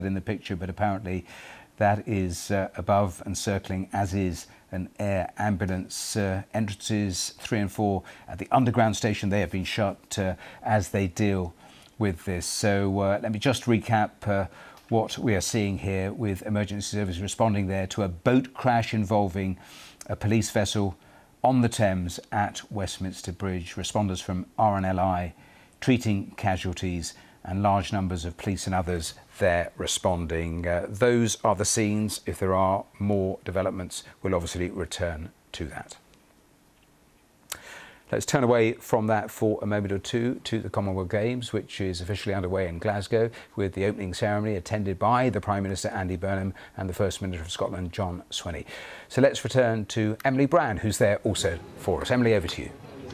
in the picture, but apparently that is above and circling, as is an air ambulance. Entrances 3 and 4 at the underground station, they have been shut as they deal with this. So let me just recap what we are seeing here, with emergency services responding there to a boat crash involving a police vessel on the Thames at Westminster Bridge. Responders from RNLI treating casualties, and large numbers of police and others there responding. Those are the scenes. If there are more developments, we'll obviously return to that. Let's turn away from that for a moment or two to the Commonwealth Games, which is officially underway in Glasgow, with the opening ceremony attended by the Prime Minister Andy Burnham and the First Minister of Scotland John Swinney. So let's return to Emily Brand, who's there also for us. Emily, over to you.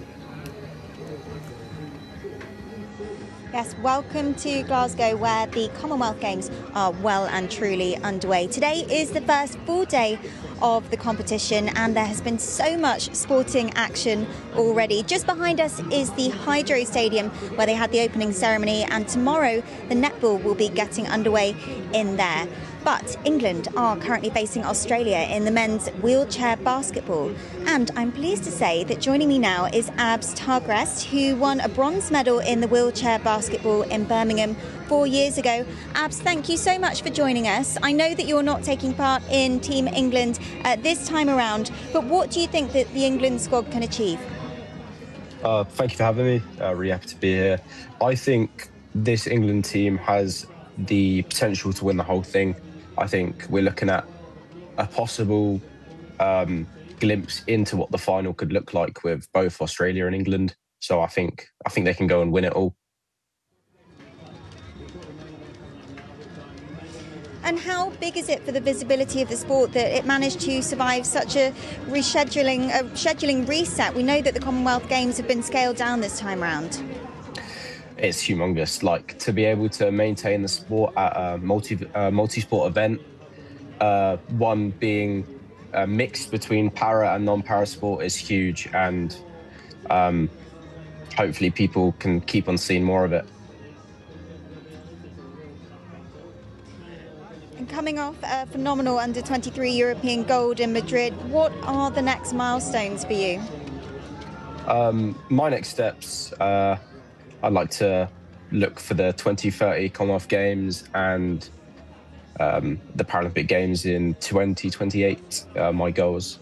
Yes, welcome to Glasgow, where the Commonwealth Games are well and truly underway. Today is the first full day of the competition, and there has been so much sporting action already. Just behind us is the Hydro Stadium, where they had the opening ceremony, and tomorrow the netball will be getting underway in there. But England are currently facing Australia in the men's wheelchair basketball. And I'm pleased to say that joining me now is Abs Targrest, who won a bronze medal in the wheelchair basketball in Birmingham 4 years ago. Abs, thank you so much for joining us. I know that you're not taking part in Team England this time around, but what do you think that the England squad can achieve? Thank you for having me. Really happy to be here. I think this England team has the potential to win the whole thing. I think we're looking at a possible glimpse into what the final could look like with both Australia and England. So I think they can go and win it all. And how big is it for the visibility of the sport that it managed to survive such a scheduling reset? We know that the Commonwealth Games have been scaled down this time round. It's humongous. Like, to be able to maintain the sport at a multi-sport event, one being mixed between para and non-para sport, is huge, and hopefully people can keep on seeing more of it. And coming off a phenomenal under-23 European gold in Madrid, what are the next milestones for you? My next steps, I'd like to look for the 2030 Commonwealth Games and the Paralympic Games in 2028, my goals.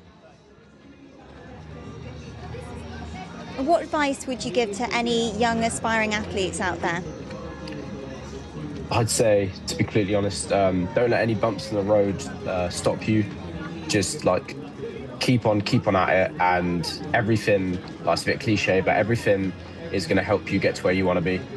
What advice would you give to any young aspiring athletes out there? I'd say, to be completely honest, don't let any bumps in the road stop you. Just keep on at it, and everything, that's a bit cliche, but everything is going to help you get to where you want to be.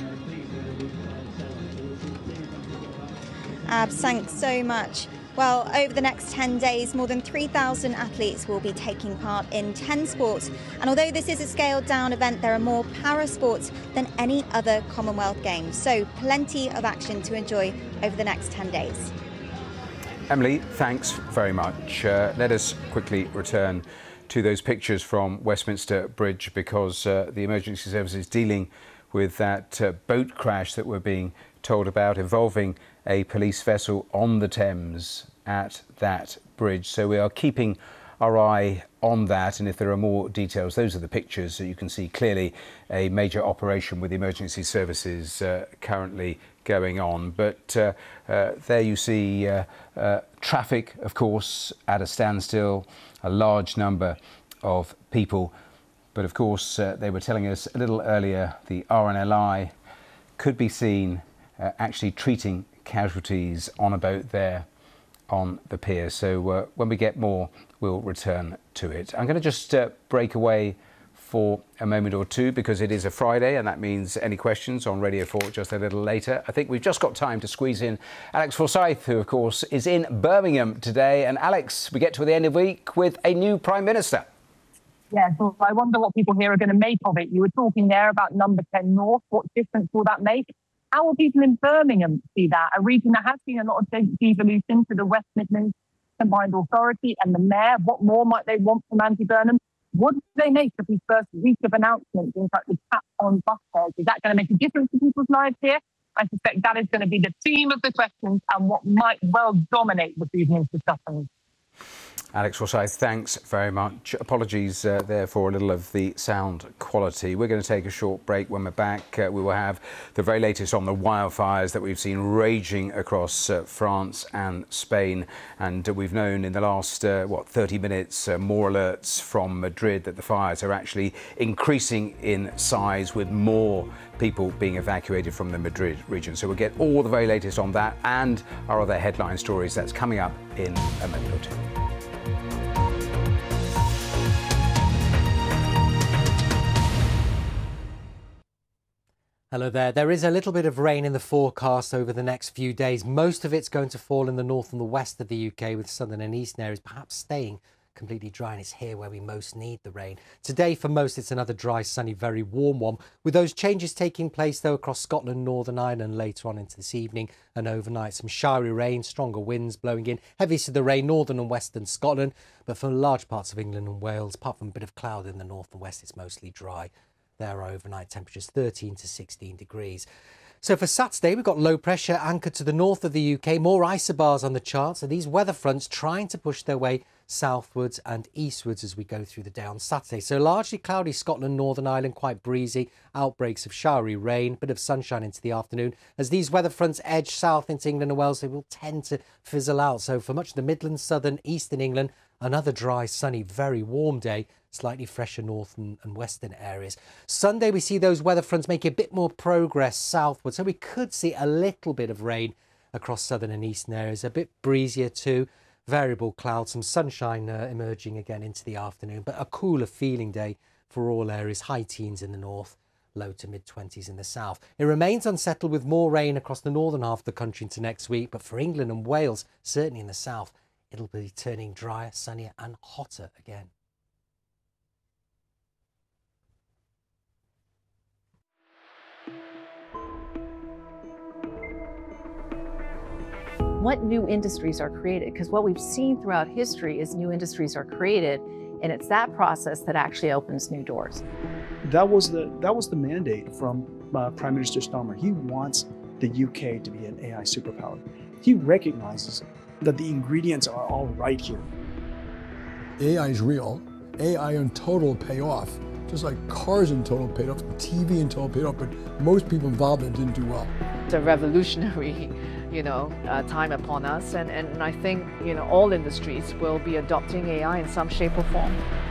Abs, thanks so much. Well, over the next 10 days, more than 3,000 athletes will be taking part in 10 sports. And although this is a scaled-down event, there are more para-sports than any other Commonwealth Games. So plenty of action to enjoy over the next 10 days. Emily, thanks very much. Let us quickly return to those pictures from Westminster Bridge, because the emergency services dealing with that boat crash that we're being told about, involving a police vessel on the Thames at that bridge. So we are keeping our eye on that, and if there are more details, those are the pictures. So you can see clearly a major operation with emergency services currently going on. But there you see traffic, of course, at a standstill, a large number of people. But of course, they were telling us a little earlier, the RNLI could be seen actually treating casualties on a boat there on the pier. So when we get more, we'll return to it. I'm going to just break away for a moment or two, because it is a Friday, and that means any questions on Radio 4 just a little later. I think we've just got time to squeeze in Alex Forsyth, who of course is in Birmingham today. And Alex, we get to the end of the week with a new Prime Minister. Yeah, so I wonder what people here are going to make of it. You were talking there about Number 10 North. What difference will that make? How will people in Birmingham see that? A region that has seen a lot of devolution to the West Midlands Combined Authority and the Mayor. What more might they want from Andy Burnham? What do they make of his first week of announcements, in fact, the cap on bus fares? Is that going to make a difference to people's lives here? I suspect that is going to be the theme of the questions and what might well dominate this evening's discussions. Alex Forsyth, thanks very much. Apologies there for a little of the sound quality. We're going to take a short break. When we're back, we will have the very latest on the wildfires that we've seen raging across France and Spain. And we've known in the last, 30 minutes, more alerts from Madrid that the fires are actually increasing in size, with more people being evacuated from the Madrid region. So we'll get all the very latest on that and our other headline stories. That's coming up in a minute or two. Hello there. There is a little bit of rain in the forecast over the next few days. Most of it's going to fall in the north and the west of the UK, with southern and eastern areas perhaps staying completely dry, and it's here where we most need the rain. Today, for most, it's another dry, sunny, very warm one, with those changes taking place, though, across Scotland, Northern Ireland later on into this evening and overnight. Some showery rain, stronger winds blowing in, heaviest of the rain, northern and western Scotland, but for large parts of England and Wales, apart from a bit of cloud in the north and west, it's mostly dry. There are overnight temperatures 13 to 16 degrees. So for Saturday, we've got low pressure anchored to the north of the UK, more isobars on the chart. So these weather fronts trying to push their way southwards and eastwards as we go through the day on Saturday. So largely cloudy Scotland, Northern Ireland, quite breezy, outbreaks of showery rain, bit of sunshine into the afternoon. As these weather fronts edge south into England and Wales, they will tend to fizzle out. So for much of the Midlands, southern, eastern England, another dry, sunny, very warm day, slightly fresher north and western areas. Sunday, we see those weather fronts make a bit more progress southward, so we could see a little bit of rain across southern and eastern areas, a bit breezier too, variable clouds, some sunshine emerging again into the afternoon, but a cooler feeling day for all areas, high teens in the north, low to mid-20s in the south. It remains unsettled with more rain across the northern half of the country into next week, but for England and Wales, certainly in the south, it'll be turning drier, sunnier and hotter again. What new industries are created? Because what we've seen throughout history is new industries are created, and it's that process that actually opens new doors. That was the mandate from Prime Minister Starmer. He wants the UK to be an AI superpower. He recognizes that the ingredients are all right here. AI is real. AI in total will pay off. Just like cars in total paid off, TV in total paid off, but most people involved in it didn't do well. It's a revolutionary, time upon us, and I think, all industries will be adopting AI in some shape or form.